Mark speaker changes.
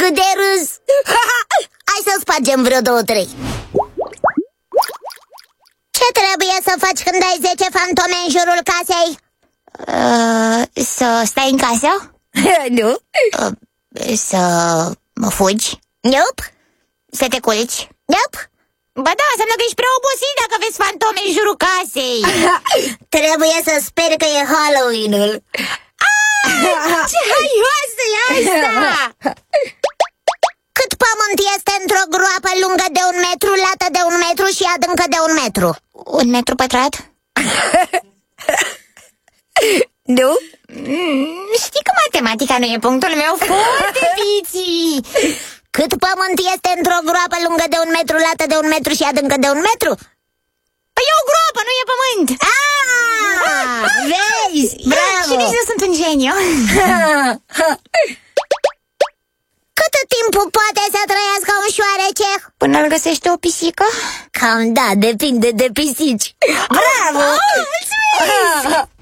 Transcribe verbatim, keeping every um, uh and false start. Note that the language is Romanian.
Speaker 1: de râs. Hai să spargem vreo două, trei. Ce trebuie să faci când ai zece fantome în jurul casei?
Speaker 2: Uh, să stai în casă?
Speaker 1: Nu.
Speaker 2: Uh, să mă fugi?
Speaker 1: Nope.
Speaker 2: Să te culci?
Speaker 1: Nope.
Speaker 2: Ba da, înseamnă că ești prea obosit dacă vezi fantome în jurul casei.
Speaker 1: Trebuie să speri că e Halloween-ul.
Speaker 2: Ce haioasă e asta!
Speaker 1: Cât pământ este într-o groapă lungă de un metru, lată de un metru și adâncă de un metru?
Speaker 2: Un metru pătrat?
Speaker 1: Nu?
Speaker 2: Mm, știi că matematica nu e punctul meu foarte, Piții.
Speaker 1: Cât pământ este într-o groapă lungă de un metru, lată de un metru și adâncă de un metru?
Speaker 2: Păi e o groapă, nu e pământ.
Speaker 1: Ah, vezi? Bravo!
Speaker 2: Și nici nu sunt un geniu.
Speaker 1: Cât timp poate să trăiască un șoarece?
Speaker 2: Până îl găsește o pisică?
Speaker 1: Cam da, depinde de pisici. Bravo!
Speaker 2: Oh, mulțumesc!